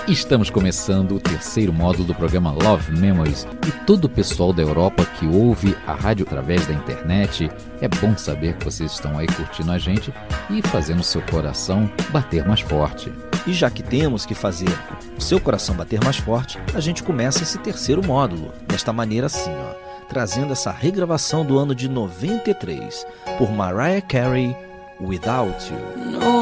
Estamos começando o terceiro módulo do programa Love Memories e todo o pessoal da Europa que ouve a rádio através da internet, é bom saber que vocês estão aí curtindo a gente e fazendo seu coração bater mais forte. E já que temos que fazer o seu coração bater mais forte, a gente começa esse terceiro módulo, desta maneira assim, trazendo essa regravação do ano de 93, por Mariah Carey, Without You.